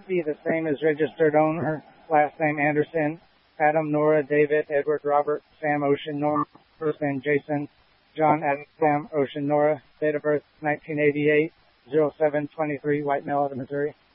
be the same as registered owner, last name Anderson, Adam, Nora, David, Edward, Robert, Sam, Ocean, Nora, first name Jason, John, Adam, Sam, Ocean, Nora, date of birth 1988, 0723, White Mill, Missouri.